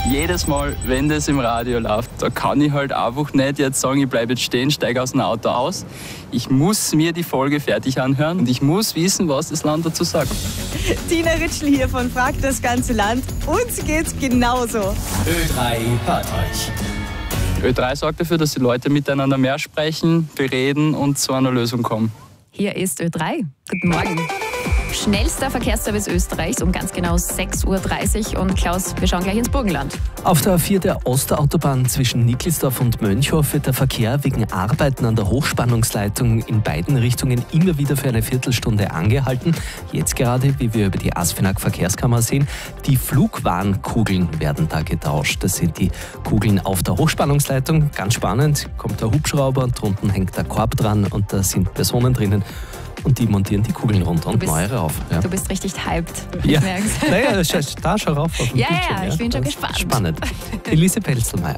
Jedes Mal, wenn das im Radio läuft, da kann ich halt einfach nicht jetzt sagen, ich bleibe jetzt stehen, steige aus dem Auto aus. Ich muss mir die Folge fertig anhören und ich muss wissen, was das Land dazu sagt. Tina Ritschl hier von Fragt das ganze Land. Uns geht's genauso. Ö3 hört euch. Ö3 sorgt dafür, dass die Leute miteinander mehr sprechen, bereden und zu einer Lösung kommen. Hier ist Ö3. Guten Morgen. Schnellster Verkehrsservice Österreichs um ganz genau 6:30 Uhr. Und Klaus, wir schauen gleich ins Burgenland. Auf der A4 der Osterautobahn zwischen Nickelsdorf und Mönchhof wird der Verkehr wegen Arbeiten an der Hochspannungsleitung in beiden Richtungen immer wieder für eine Viertelstunde angehalten. Jetzt gerade, wie wir über die ASFINAG Verkehrskammer sehen, die Flugwarnkugeln werden da getauscht. Das sind die Kugeln auf der Hochspannungsleitung. Ganz spannend, kommt der Hubschrauber und drunten hängt der Korb dran und da sind Personen drinnen. Und die montieren die Kugeln runter und neue rauf. Ja. Du bist richtig hyped. Ja, Ich merk's. naja, da schau rauf auf den Ja, Bildschirm. ja, ich bin schon gespannt. Spannend. Elise Pelzelmeier.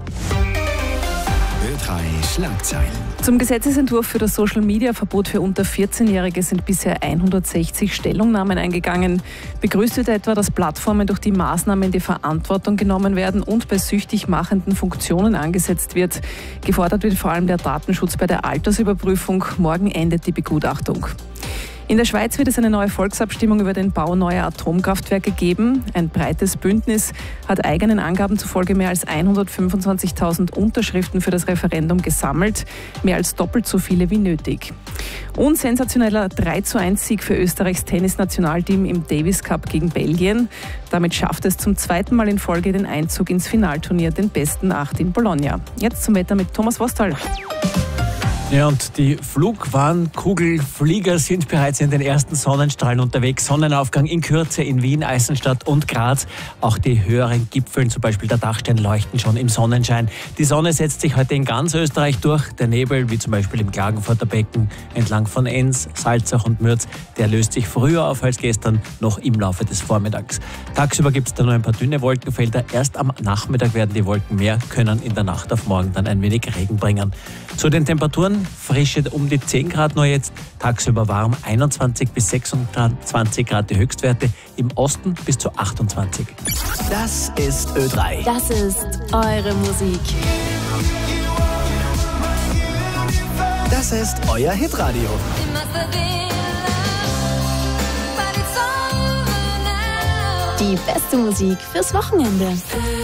Ö3 Schlagzeilen. Zum Gesetzesentwurf für das Social-Media-Verbot für unter 14-Jährige sind bisher 160 Stellungnahmen eingegangen. Begrüßt wird etwa, dass Plattformen durch die Maßnahmen in die Verantwortung genommen werden und bei süchtig machenden Funktionen angesetzt wird. Gefordert wird vor allem der Datenschutz bei der Altersüberprüfung. Morgen endet die Begutachtung. In der Schweiz wird es eine neue Volksabstimmung über den Bau neuer Atomkraftwerke geben. Ein breites Bündnis hat eigenen Angaben zufolge mehr als 125.000 Unterschriften für das Referendum gesammelt. Mehr als doppelt so viele wie nötig. Und sensationeller 3:1-Sieg für Österreichs Tennisnationalteam im Davis Cup gegen Belgien. Damit schafft es zum zweiten Mal in Folge den Einzug ins Finalturnier, den besten 8 in Bologna. Jetzt zum Wetter mit Thomas Wostal. Ja, und die Flugwarnkugelflieger sind bereits in den ersten Sonnenstrahlen unterwegs. Sonnenaufgang in Kürze in Wien, Eisenstadt und Graz. Auch die höheren Gipfeln, zum Beispiel der Dachstein, leuchten schon im Sonnenschein. Die Sonne setzt sich heute in ganz Österreich durch. Der Nebel, wie zum Beispiel im Klagenfurter Becken, entlang von Enns, Salzach und Mürz, der löst sich früher auf als gestern, noch im Laufe des Vormittags. Tagsüber gibt es da nur ein paar dünne Wolkenfelder. Erst am Nachmittag werden die Wolken mehr, können in der Nacht auf morgen dann ein wenig Regen bringen. Zu den Temperaturen: Frische um die 10 Grad nur jetzt, tagsüber warm 21 bis 26 Grad die Höchstwerte, im Osten bis zu 28. Das ist Ö3. Das ist eure Musik. Das ist euer Hitradio. Die beste Musik fürs Wochenende.